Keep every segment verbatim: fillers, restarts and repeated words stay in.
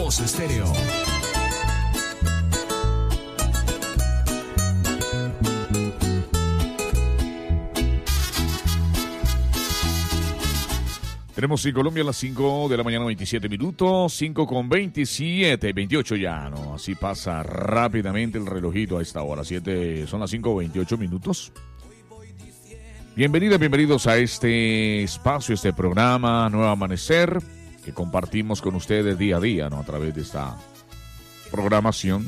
Voz Estéreo. Tenemos en Colombia a las cinco de la mañana, veintisiete minutos, cinco con veintisiete, veintiocho ya, ¿no? Así pasa rápidamente el relojito a esta hora, siete, son las cinco veintiocho minutos. Bienvenidas, bienvenidos a este espacio, este programa Nuevo Amanecer, que compartimos con ustedes día a día, ¿no? A través de esta programación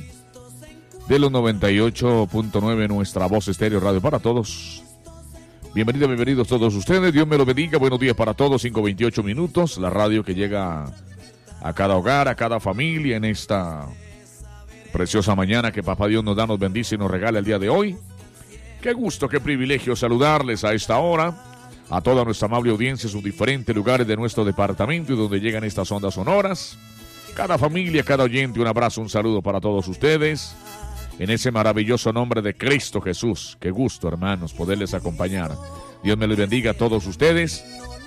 de los noventa y ocho punto nueve, nuestra Voz Estéreo Radio para todos. Bienvenidos, bienvenidos todos ustedes, Dios me lo bendiga, buenos días para todos, cinco veintiocho minutos, la radio que llega a cada hogar, a cada familia en esta preciosa mañana que Papá Dios nos da, nos bendice y nos regala el día de hoy. Qué gusto, qué privilegio saludarles a esta hora, a toda nuestra amable audiencia en sus diferentes lugares de nuestro departamento y donde llegan estas ondas sonoras. Cada familia, cada oyente, un abrazo, un saludo para todos ustedes. En ese maravilloso nombre de Cristo Jesús. Qué gusto, hermanos, poderles acompañar. Dios me les bendiga a todos ustedes.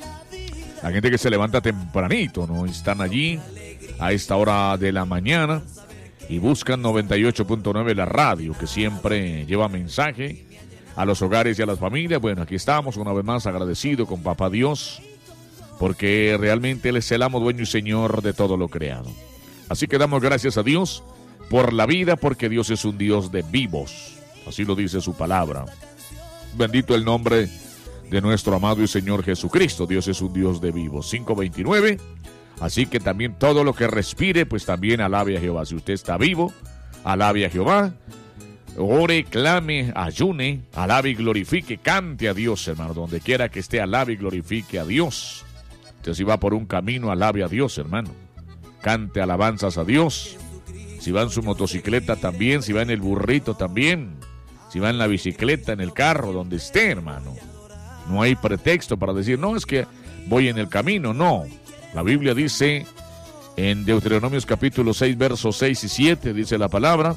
La gente que se levanta tempranito, ¿no? Están allí a esta hora de la mañana y buscan noventa y ocho punto nueve la radio, que siempre lleva mensaje a los hogares y a las familias. Bueno, aquí estamos una vez más agradecido con Papá Dios, porque realmente Él es el amo, dueño y Señor de todo lo creado. Así que damos gracias a Dios por la vida, porque Dios es un Dios de vivos, así lo dice su palabra. Bendito el nombre de nuestro amado y Señor Jesucristo. Dios es un Dios de vivos. cinco veintinueve, así que también todo lo que respire, pues también alabe a Jehová. Si usted está vivo, alabe a Jehová, ore, clame, ayune, alabe y glorifique, cante a Dios, hermano. Donde quiera que esté, alabe y glorifique a Dios. Usted si va por un camino, alabe a Dios, hermano. Cante alabanzas a Dios. Si va en su motocicleta también, si va en el burrito también, si va en la bicicleta, en el carro, donde esté, hermano. No hay pretexto para decir, no, es que voy en el camino, no. La Biblia dice en Deuteronomios capítulo seis, versos seis y siete, dice la palabra,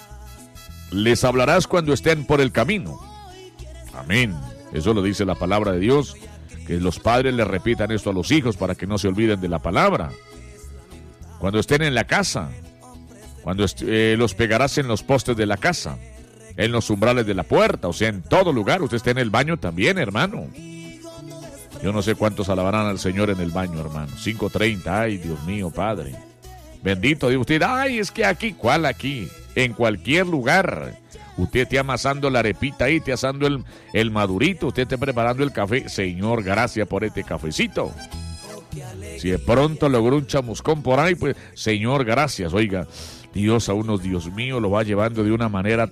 les hablarás cuando estén por el camino. Amén. Eso lo dice la palabra de Dios, que los padres le repitan esto a los hijos para que no se olviden de la palabra. Cuando estén en la casa, cuando eh, los pegarás en los postes de la casa, en los umbrales de la puerta, o sea, en todo lugar. Usted está en el baño también, hermano. Yo no sé cuántos alabarán al Señor en el baño, hermano. cinco treinta, ay, Dios mío, Padre. Bendito Dios. Usted, ay, es que aquí, ¿cuál aquí? En cualquier lugar. Usted esté amasando la arepita ahí, esté asando el, el madurito, usted esté preparando el café. Señor, gracias por este cafecito. Si de pronto logró un chamuscón por ahí, pues, Señor, gracias. Oiga, Dios a unos, Dios mío, lo va llevando de una manera